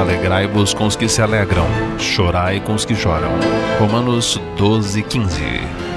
Alegrai-vos com os que se alegram, chorai com os que choram. Romanos 12:15.